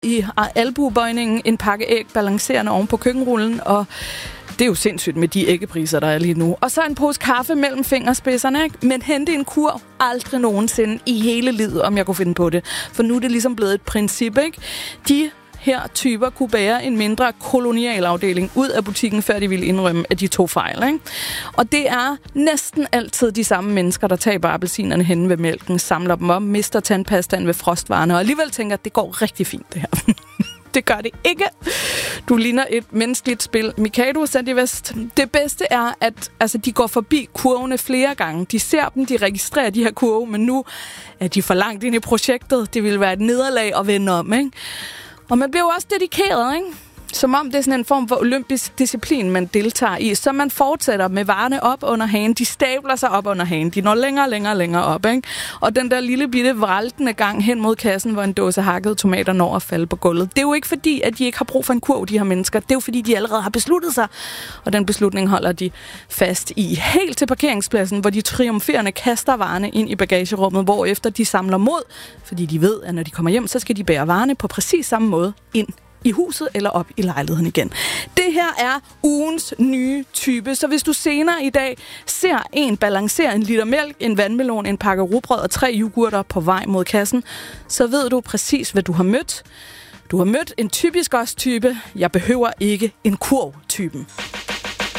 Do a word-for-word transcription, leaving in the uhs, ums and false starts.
i albuebøjningen, en pakke æg balancerende oven på køkkenrullen, og det er jo sindssygt med de æggepriser, der er lige nu. Og så en pose kaffe mellem fingerspidserne, ikke? Men hente en kur aldrig nogensinde i hele livet, om jeg kunne finde på det. For nu er det ligesom blevet et princip, ikke? De her typer kunne bære en mindre kolonialafdeling ud af butikken, før de ville indrømme, at de tog fejl, ikke? Og det er næsten altid de samme mennesker, der taber appelsinerne henne ved mælken, samler dem op, mister tandpastaen ved frostvarerne, og alligevel tænker, at det går rigtig fint, det her. Det gør det ikke. Du ligner et menneskeligt spil. Mikado Sandy West. Det bedste er, at altså, de går forbi kurvene flere gange. De ser dem, de registrerer de her kurve, men nu er de for langt ind i projektet. Det vil være et nederlag at vende om, ikke? Og man bliver jo også dedikeret, ikke? Som om det er sådan en form for olympisk disciplin, man deltager i. Så man fortsætter med varerne op under hagen. De stabler sig op under hagen. De når længere og længere og længere op, ikke? Og den der lille bitte vraltende gang hen mod kassen, hvor en dåse hakkede tomater når at falde på gulvet. Det er jo ikke fordi, at de ikke har brug for en kurv, de her mennesker. Det er jo fordi, de allerede har besluttet sig. Og den beslutning holder de fast i. Helt til parkeringspladsen, hvor de triumferende kaster varerne ind i bagagerummet, hvorefter de samler mod. Fordi de ved, at når de kommer hjem, så skal de bære varerne på præcis samme måde ind i huset eller op i lejligheden igen. Det her er ugens nye type, så hvis du senere i dag ser en balancere en liter mælk, en vandmelon, en pakke rugbrød og tre yoghurter på vej mod kassen, så ved du præcis, hvad du har mødt. Du har mødt en typisk os-type. Jeg behøver ikke en kurv-typen.